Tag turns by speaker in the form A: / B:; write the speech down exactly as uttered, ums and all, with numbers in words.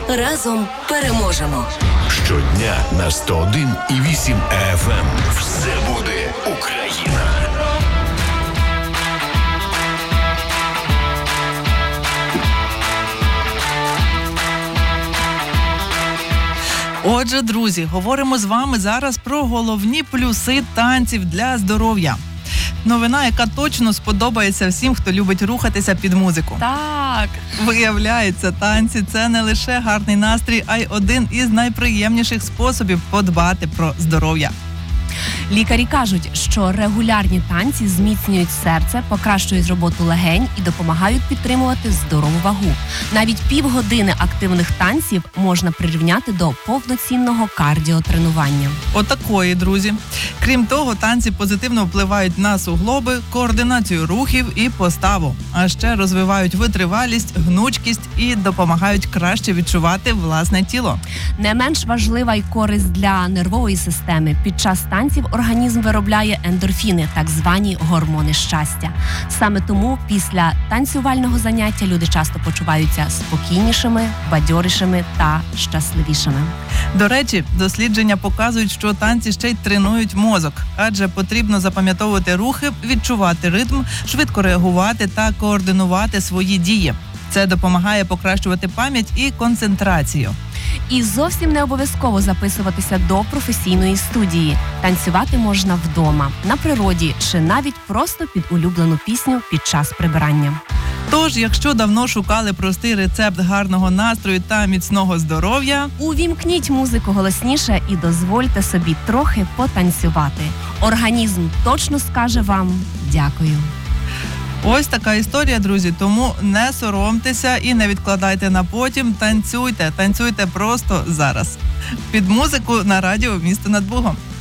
A: Разом переможемо.
B: Щодня на сто один і вісім еф ем. Все буде Україна.
C: Отже, друзі, говоримо з вами зараз про головні плюси танців для здоров'я. Новина, яка точно сподобається всім, хто любить рухатися під музику.
D: Так.
C: Виявляється, танці – це не лише гарний настрій, а й один із найприємніших способів подбати про здоров'я.
D: Лікарі кажуть, що регулярні танці зміцнюють серце, покращують роботу легень і допомагають підтримувати здорову вагу. Навіть півгодини активних танців можна прирівняти до повноцінного кардіотренування.
C: Отакої, друзі. Крім того, танці позитивно впливають на суглоби, координацію рухів і поставу. А ще розвивають витривалість, гнучкість і допомагають краще відчувати власне тіло.
D: Не менш важлива й користь для нервової системи. Під час танців організм виробляє ендорфіни, так звані гормони щастя. Саме тому після танцювального заняття люди часто почуваються спокійнішими, бадьорішими та щасливішими.
C: До речі, дослідження показують, що танці ще й тренують мозок, адже потрібно запам'ятовувати рухи, відчувати ритм, швидко реагувати та координувати свої дії. Це допомагає покращувати пам'ять і концентрацію.
D: І зовсім не обов'язково записуватися до професійної студії. Танцювати можна вдома, на природі чи навіть просто під улюблену пісню під час прибирання.
C: Тож, якщо давно шукали простий рецепт гарного настрою та міцного здоров'я,
D: увімкніть музику голосніше і дозвольте собі трохи потанцювати. Організм точно скаже вам «дякую».
C: ось така історія, друзі, тому не соромтеся і не відкладайте на потім, танцюйте, танцюйте просто зараз. Під музику на радіо «Місто над Богом».